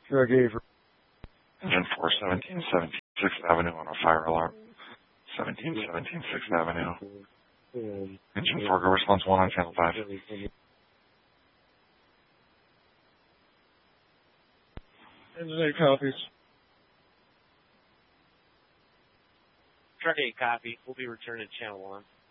Drug Avery. Engine 417, 6th Avenue on a fire alarm. 1717 6th Avenue. Engine 4, go response 1 on channel 5. Engine 8 copies. Truck 8 copy. We'll be returning to channel 1.